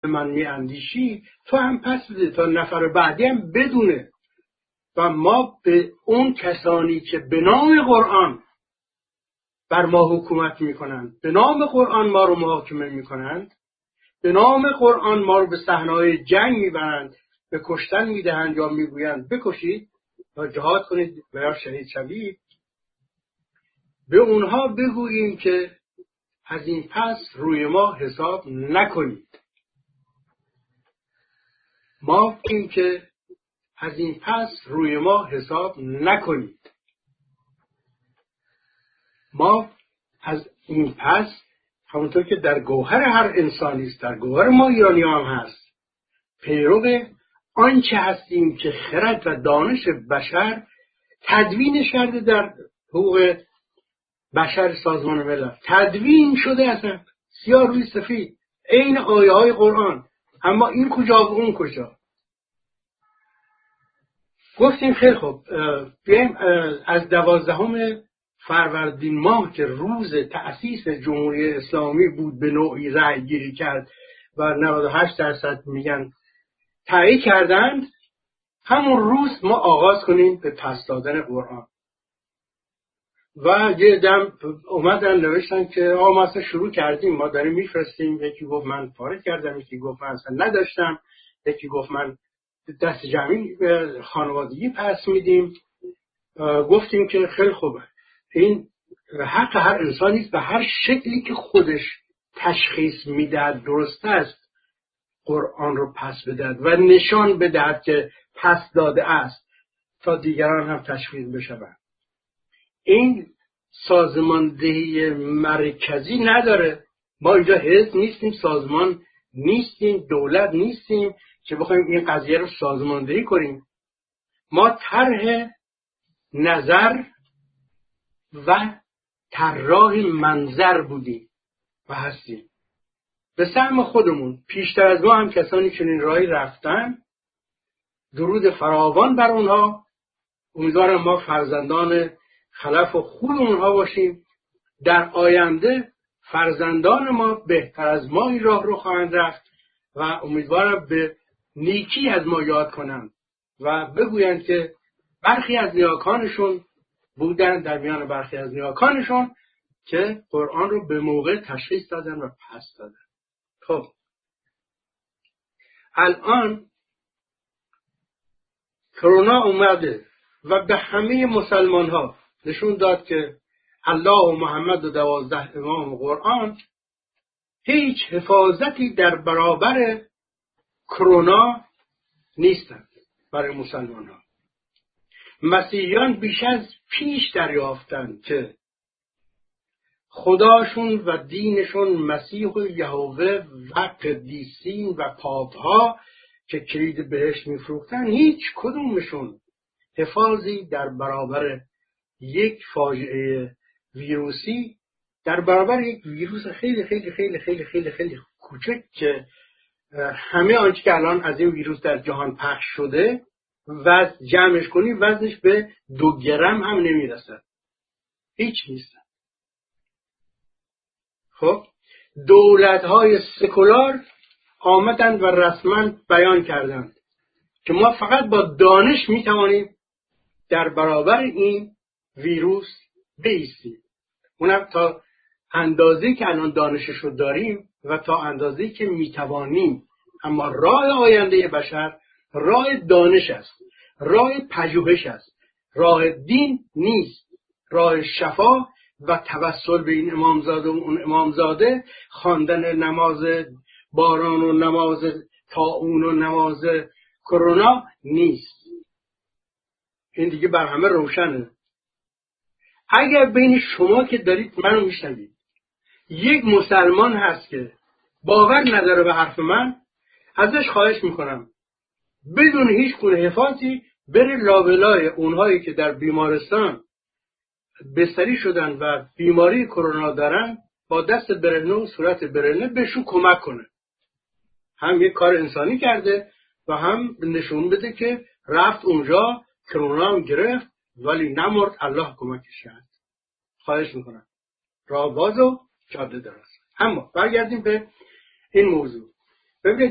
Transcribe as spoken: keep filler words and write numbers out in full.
من میاندیشی تو هم پس بده تا نفر بعدی هم بدونه. و ما به اون کسانی که به نام قرآن بر ما حکومت میکنند، به نام قرآن ما رو محاکمه میکنند، به نام قرآن ما رو به صحنه‌های جنگ میبرند، به کشتن میدهند یا میگویند بکشید یا جهاد کنید و یا شهید شوید، به اونها بگوییم که از این پس روی ما حساب نکنید. ما بگیم که از این پس روی ما حساب نکنید. ما از این پس، همونطور که در گوهر هر انسانی است، در گوهر ما ایرانی هم هست، پیرو آنچه هستیم که خرد و دانش بشر تدوین کرده در حقوق بشر سازمان ملل، تدوین شده اصلا سیاه روی سفید عین آیه های قرآن. اما این کجا و اون کجا؟ گفتیم خیلی خوب، بیایم از دوازدهم فروردین ماه که روز تأسیس جمهوری اسلامی بود به نوعی رأی گیری کرد و نود و هشت درصد میگن تایید کردند، همون روز ما آغاز کنیم به پس دادن قرآن. و یه دم اومدن نوشتن که آقا ما اصلا شروع کردیم، ما داریم میفرستیم. یکی گفت من فارغ کردم، یکی گفت من اصلا نداشتم، یکی گفت من دست جمعی خانوادگی پس میدیم. گفتیم که خیلی خوبه، این حق هر انسانی است به هر شکلی که خودش تشخیص میدهد درست است قرآن رو پس بدهد و نشان بدهد که پس داده است تا دیگران هم تشویق بشوند. این سازماندهی مرکزی نداره. ما اینجا حزب نیستیم، سازمان نیستیم، دولت نیستیم که بخوایم این قضیه رو سازماندهی کنیم. ما طرح نظر و طراح منظر بودیم و هستیم به سهم خودمون. پیشتر از ما هم کسانی چنین راهی رفتن، درود فراوان بر اونها. امیدوارم ما فرزندان خلف و خوب اونها باشیم. در آینده فرزندان ما بهتر از ما این راه رو خواهند رفت و امیدوارم به نیکی از ما یاد کنند و بگویند که برخی از نیاکانشون بودن، در میان برخی از نیاکانشون که قرآن رو به موقع تشخیص دادن و پس دادن. خب الان کرونا اومده و به همه مسلمان ها نشون داد که الله و محمد و دوازده امام قرآن هیچ حفاظتی در برابر کرونا نیستند برای مسلمان ها. مسیحیان بیش از پیش دریافتند که خداشون و دینشون مسیح و یهوه و قدیسین و پاپها که کلید بهشت میفروختن هیچ کدومشون حفاظی در برابر یک فاجعه ویروسی، در برابر یک ویروس خیلی خیلی خیلی خیلی خیلی خیلی کوچک که همه آنچه که الان از این ویروس در جهان پخش شده وزن جمعش کنی وزنش به دو گرم هم نمیرسد، هیچ نیست. خب دولت‌های سکولار آمدند و رسما بیان کردند که ما فقط با دانش میتوانیم در برابر این ویروس بایستیم. اونم تا اندازه‌ای که الان دانشش رو داریم و تا اندازه‌ای که میتوانیم. اما راه آینده بشر راه دانش است، راه پژوهش است، راه دین نیست. راه شفا و توسل به این امامزاده و اون امامزاده، خواندن نماز باران و نماز طاعون و نماز کرونا نیست. این دیگه بر همه روشنه. اگر بین شما که دارید منو میشنوید یک مسلمان هست که باور نداره به حرف من، ازش خواهش میکنم بدون هیچ گونه حفاظی بره لابلای اونهایی که در بیمارستان بستری شدن و بیماری کرونا دارن، با دست برهنه و صورت برهنه بهشون کمک کنه. هم یک کار انسانی کرده و هم نشون بده که رفت اونجا کرونا هم گرفت ولی نمرد، الله کمکش کرد. خواهش میکنم راه باز و جاده دراز. اما برگردیم به این موضوع. ببینید